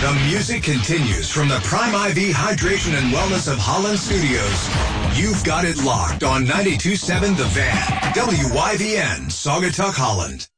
The music continues from the Prime IV Hydration and Wellness of Holland Studios. You've got it locked on 92.7 The Van, WYVN, Saugatuck, Holland.